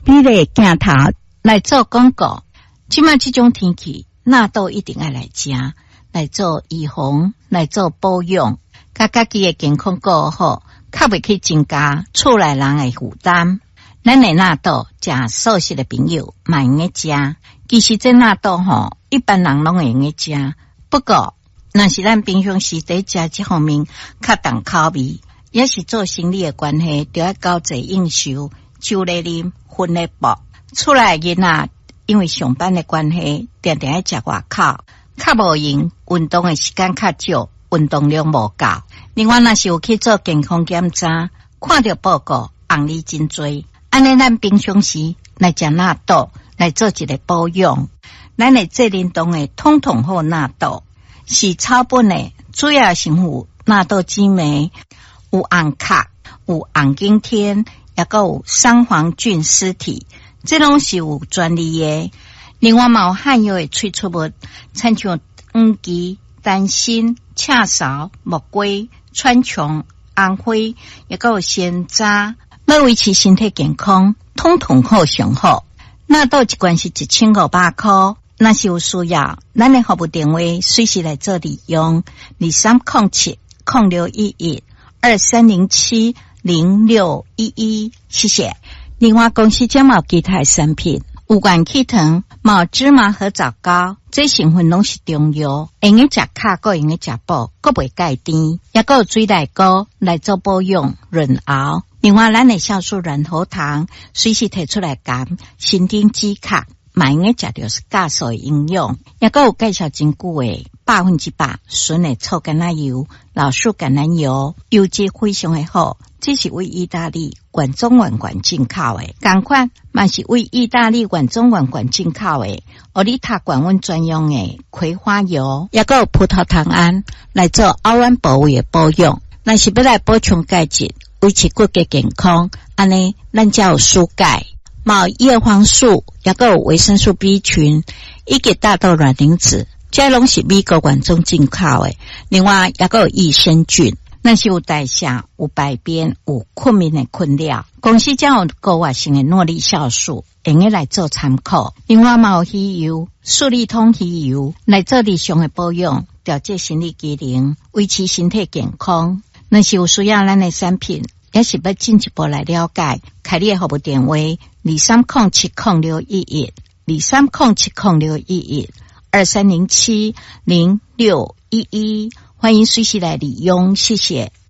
你咧镜头来做广告，即卖这种天气，纳豆一定要来食，来做预防，来做保养，甲家己的健康过好，较袂去增加厝内人的负担。咱的纳豆，食素食的朋友嘛用个食。其实这纳豆吼，一般人拢会用个食。不过，若是咱平常时在食这方面较重口味，也是做生理的关系，就要交济应酬，酒来啉，薰来补。厝内囡仔因为上班的关系，定定爱食外口，较无用，运动的时间较少，运动量无够。另外，若是有去做健康检查，看到报告，红利真多。安尼，咱平常时来食纳豆，来做一个保养。咱的这运动的统统好纳豆，是草本的，主要成分纳豆激酶，有红卡，有红景天，也个有三黄菌丝体，这拢是有专利的。另外，嘛有含有的催促物，亲像黄芪、丹心、赤芍、木瓜、川穹、红花，也个有鲜渣。要维持身体健康，统统好上好。纳豆一罐是1500块，若是有需要，咱的服务电话随时来做利用，2307-06112307-0611，谢谢。另外，公司将有其他产品，有元气糖、毛芝麻和枣膏，这成分拢是中药，用个食卡，个用个食补，个袂介甜，也个有水内膏来做保养润喉。另外，咱的酵素软喉糖随时提出来讲，神经止卡，买个食到是加速的营养，也个有介绍真久的100%纯的臭橄榄油、老树橄榄油，油质非常的好。这是为意大利原装原罐进口的，同款嘛是为意大利原装原罐进口的奥利塔管温专用的葵花油，也个有葡萄糖胺来做凹弯部位的保养。若是要来补充钙质，维持骨骼健康，安尼咱才有蔬钙，嘛有叶黄素，也个有维生素 B 群，以及大豆卵磷脂，这拢是美国原装进口的。另外，也个有益生菌。那是有代谢、有排便、有困眠的困扰，公司将有高活性的诺丽酵素，用个来做参考。另外，嘛有鱼油、素利通鱼油来做日常的保养，调节生理机能，维持身体健康。那是有需要咱的产品，也是要进一步来了解，开你的服务电话230706112307061123070611，欢迎随时来利用，谢谢。